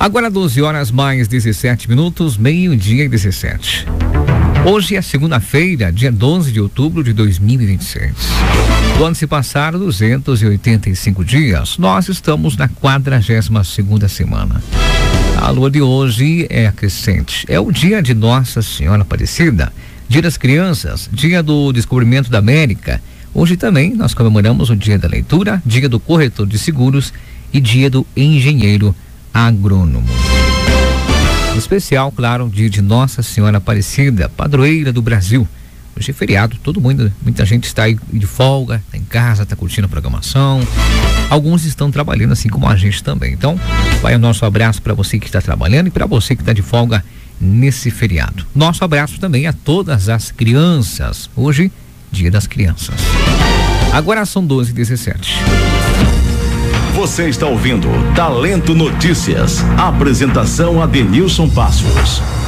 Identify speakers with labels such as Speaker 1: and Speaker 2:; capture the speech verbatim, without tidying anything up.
Speaker 1: Agora doze horas mais dezessete minutos, meio-dia e dezessete. Hoje é segunda-feira, dia doze de outubro de dois mil e vinte e seis. Do ano se passaram duzentos e oitenta e cinco dias. Nós estamos na quadragésima segunda semana. A lua de hoje é a crescente. É o dia de Nossa Senhora Aparecida, dia das crianças, dia do descobrimento da América. Hoje também nós comemoramos o dia da leitura, dia do corretor de seguros e dia do engenheiro agrônomo. Em especial, claro, dia de Nossa Senhora Aparecida, padroeira do Brasil. Hoje é feriado, todo mundo, muita gente está aí de folga, está em casa, está curtindo a programação. Alguns estão trabalhando, assim como a gente também. Então, vai o nosso abraço para você que está trabalhando e para você que está de folga nesse feriado. Nosso abraço também a todas as crianças. Hoje, dia das crianças. Agora são doze e dezessete.
Speaker 2: Você está ouvindo Talento Notícias. Apresentação Adenilson Passos.